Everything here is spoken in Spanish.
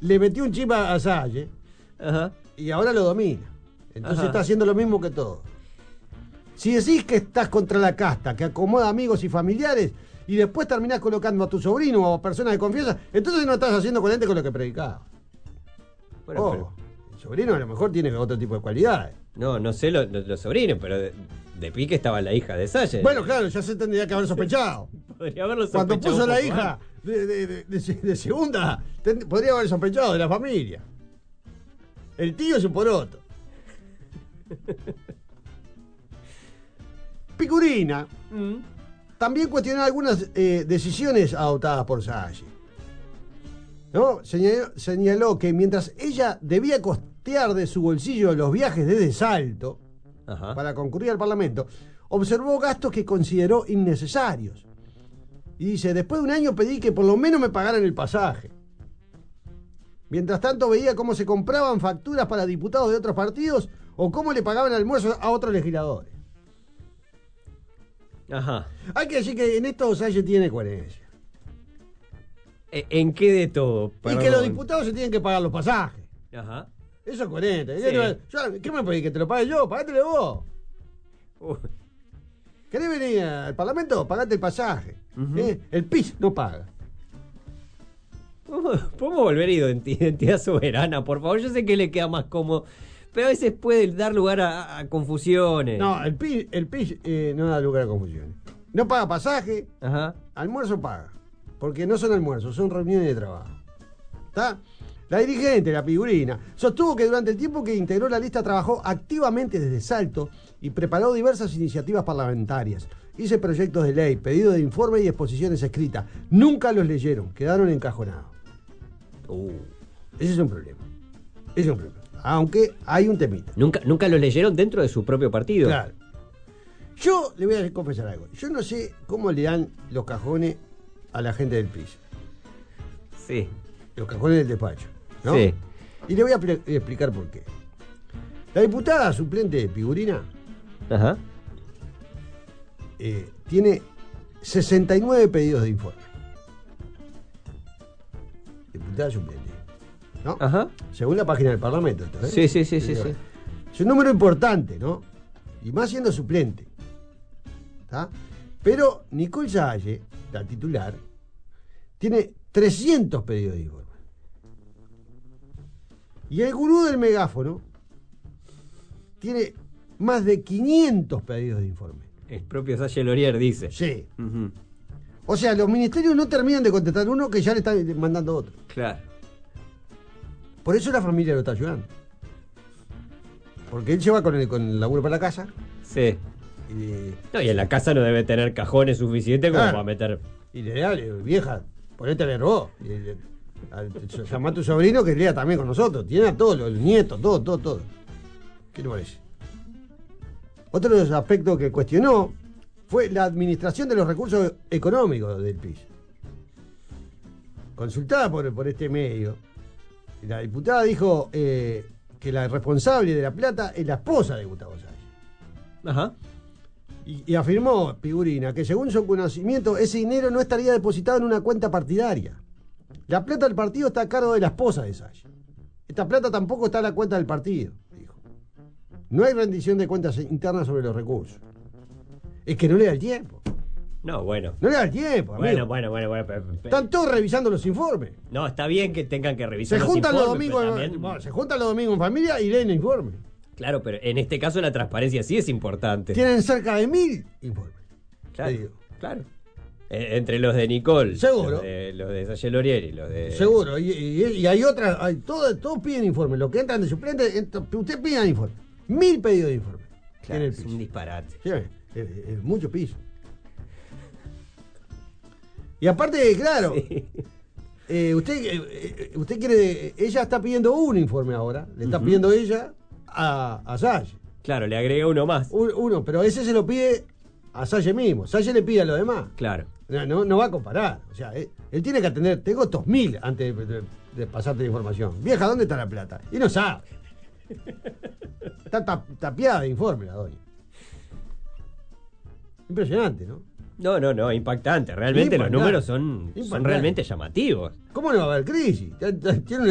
le metió un chip a Salle. Ajá. Y ahora lo domina. Entonces Ajá. está haciendo lo mismo que todo. Si decís que estás contra la casta, que acomoda amigos y familiares, y después terminás colocando a tu sobrino o a personas de confianza, entonces no estás haciendo coherente con lo que predicabas. Bueno, pero- El sobrino a lo mejor tiene otro tipo de cualidades. no sé los sobrinos, pero de pique estaba la hija de Salle. Bueno, claro, ya se tendría que haber sospechado. Podría haberlo Cuando sospechado puso un la poco hija de segunda, podría haber sospechado de la familia. El tío es un poroto. Picurina antes. también cuestionó algunas decisiones adoptadas por Salle. ¿No? Señaló que mientras ella debía costear de su bolsillo los viajes desde Salto Ajá. para concurrir al Parlamento, observó gastos que consideró innecesarios. Y dice, después de un año pedí que por lo menos me pagaran el pasaje. Mientras tanto veía cómo se compraban facturas para diputados de otros partidos o cómo le pagaban almuerzos a otros legisladores. Ajá. Hay que decir que en esto Salle tiene coherencia. ¿En qué de todo? Y Perdón. que los diputados se tienen que pagar los pasajes. Ajá. Eso es coherente. Sí. ¿Qué me pedís? ¿Que te lo pague yo? Pagátelo vos. Uh, ¿Querés venir al Parlamento? Pagate el pasaje. Ujú. El PIS no paga. ¿Podemos volver a identidad soberana, por favor? Yo sé que le queda más cómodo, pero a veces puede dar lugar a confusiones. No, el PIS no da lugar a confusiones. No paga pasaje, Ajá. almuerzo paga. Porque no son almuerzos, son reuniones de trabajo. ¿Está? La dirigente, la Picurina, sostuvo que durante el tiempo que integró la lista trabajó activamente desde Salto y preparó diversas iniciativas parlamentarias. Hice proyectos de ley, pedidos de informe y exposiciones escritas. Nunca los leyeron, quedaron encajonados. Ese es un problema. Ese es un problema. Aunque hay un temita. ¿Nunca lo leyeron dentro de su propio partido? Claro. Yo le voy a confesar algo. Yo no sé cómo le dan los cajones a la gente del PIS. Sí. Los cajones del despacho. ¿no? Sí. Y le voy a explicar por qué. La diputada suplente de Picurina Ajá. tiene 69 pedidos de informe. Diputada suplente. ¿No? Ajá. Según la página del Parlamento. Esto, ¿eh? Sí. Es un número importante, ¿no? Y más siendo suplente. ¿Está? Pero Nicole Salle, la titular, tiene 300 pedidos de informe. Y el gurú del megáfono tiene más de 500 pedidos de informe. El propio Salle Lorier dice. Sí. Ujú. O sea, los ministerios no terminan de contestar uno que ya le están mandando otro. Claro. Por eso la familia lo está ayudando. Porque él se va con el laburo para la casa. Sí. Y, No, y en la casa no debe tener cajones suficientes como Claro. para meter. y le da, vieja, ponete a leer vos. Llama a tu sobrino que lea también con nosotros. Tiene a todos los nietos, todo. ¿Qué le parece? Otro de los aspectos que cuestionó fue la administración de los recursos económicos del PIS. Consultada por este medio, la diputada dijo que la responsable de la plata es la esposa de Gustavo Salle. Ajá. Y afirmó Picurina que según su conocimiento ese dinero no estaría depositado en una cuenta partidaria. La plata del partido está a cargo de la esposa de Salle. Esta plata tampoco está en la cuenta del partido, dijo. No hay rendición de cuentas internas sobre los recursos. Es que no le da el tiempo. No, bueno. No le da el tiempo, amigo. Bueno. Están todos revisando los informes. No, está bien que tengan que revisar Se los juntan los informes, domingos, pero también- se juntan los domingos en familia y leen el informe. Claro, pero en este caso la transparencia sí es importante. Tienen cerca de 1000 informes. Claro, te digo. claro. Entre los de Nicole, Seguro. los de Salle Lorier y los de... Seguro, y hay otras, todos piden informe. Los que entran de suplente, usted pide informe. 1000 pedidos de informe. Claro, en el es un piso. disparate. Sí, es mucho piso. Y aparte, claro, Sí. usted quiere, ella está pidiendo un informe ahora, le está pidiendo ella a Salle. Claro, le agrega uno más. Uno, pero ese se lo pide a Salle mismo. Salle le pide a los demás. Claro. No va a comparar. O sea, él tiene que atender. Tengo estos 1000 antes de pasarte la información. Vieja, ¿dónde está la plata? Y no sabe. Está tapiada de informe la doña. Impresionante, ¿no? No, impactante. Realmente Impactante. los números son Impactante. realmente llamativos. ¿Cómo no va a haber crisis? Tiene